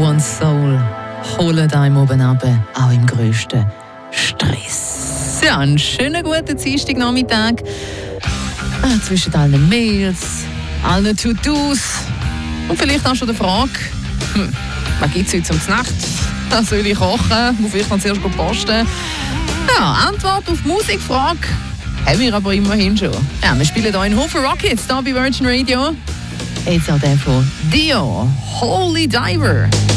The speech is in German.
One Soul holen einem oben runter, auch im grössten Stress. Ja, einen schönen guten Dienstagnachmittag. Zwischen allen Mails, allen To-Dos und vielleicht auch schon die Frage, was gibt es heute zum Nacht? Was soll ich kochen? Muss ich dann zuerst posten? Ja, Antwort auf die Musikfrage haben wir aber immerhin schon. Ja, wir spielen hier in Hofer Rockets, hier bei Virgin Radio. Jetzt auch der von Dio, Holy Diver.